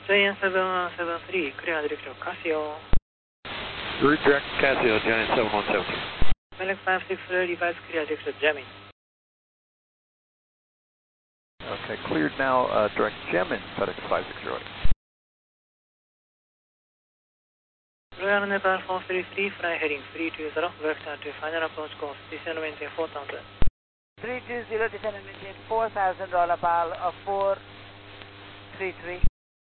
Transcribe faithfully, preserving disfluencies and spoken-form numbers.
Giant seven one seven three, clear direction Casio. Route direct Casio, Giant seven one seven three. Melec five six three, device clear direction jamming. Okay, cleared now, uh, direct Gemini, FedEx five six zero eight. Royal Nepal four three three, fly heading three two zero, vector to final approach course, descend maintain four thousand. three two zero, descend and maintain four thousand, roll up all of four three three.